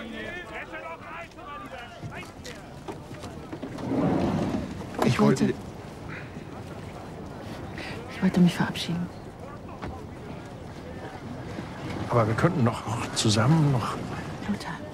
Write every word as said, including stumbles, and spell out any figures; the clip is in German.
Ich wollte... Ich wollte mich verabschieden. Aber wir könnten doch auch zusammen noch... Lothar.